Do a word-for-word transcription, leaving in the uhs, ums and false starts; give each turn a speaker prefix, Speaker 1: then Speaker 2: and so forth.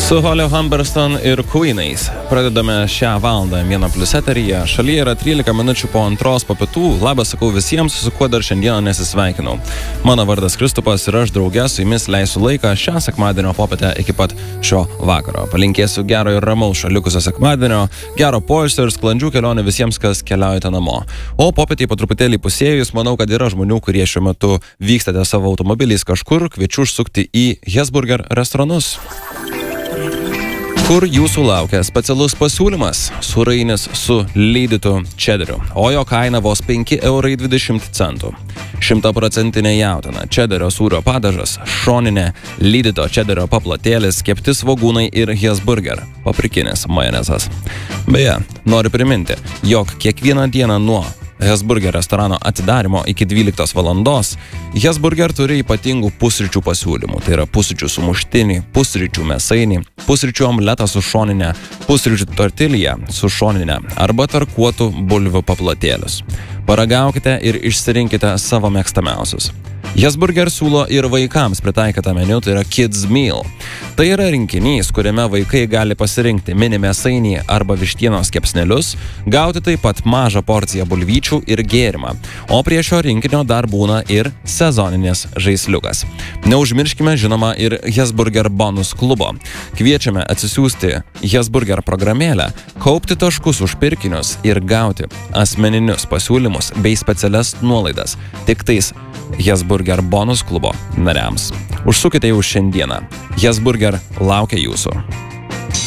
Speaker 1: Su Holly Humberstone ir Queenais pradedame šią valandą vieno plius eteryje. Šalyje yra trylika minučių po antros po pietų. Labas sakau visiems, su kuo dar šiandieną nesisveikinau. Mano vardas Kristupas ir aš drauge su jumis leisiu laiką šią sekmadienio popietę iki pat šio vakaro. Palinkėsiu gero ir ramaus šalikusio sekmadienio, gero poilsio ir sklandžių kelionių visiems, kas keliaujate namo. O popietį po truputėlį pusėjus, manau, kad yra žmonių, kurie šiuo metu vykstate savo automobiliais kažkur, kviečiu užsukti į Hesburger restoranus, kur jūsų laukia specialus pasiūlymas – sūrainis su lydytu čederiu, o jo kaina vos penki eurai dvidešimt centų. Šimtaprocentinė jautiena, čederio sūrio padažas, šoninė lydyto čederio paplotėlis, kepti svogūnai ir Hesburger – paprikinis majonezas. Beje, noriu priminti, jog kiekvieną dieną nuo Hesburger restorano atidarimo iki dvyliktos valandos Hesburger turi ypatingų pusryčių pasiūlymų. Tai yra pusryčių sumuštinį, pusryčių mėsainį, pusryčių omletą su šoninė, pusryčių tortilija su šoninė arba tarkuotų bulvių paplotėlius. Paragaukite ir išsirinkite savo mėgstamiausius. Hesburger siūlo ir vaikams pritaikytą meniu, tai yra Kids Meal. Tai yra rinkinys, kuriame vaikai gali pasirinkti mini mėsainį arba vištienos kepsnelius, gauti taip pat mažą porciją bulvyčių ir gėrimą. O prie šio rinkinio dar būna ir sezoninis žaisliukas. Neužmirškime žinoma ir Hesburger bonus klubo. Kviečiame atsisiųsti Hesburger programėlę, kaupti taškus už pirkinius ir gauti asmeninius pasiūlymus bei specialias nuolaidas. Tik tais Hesburger bonus klubo nariams. Užsukite jau šiandieną. Hesburger laukia jūsų.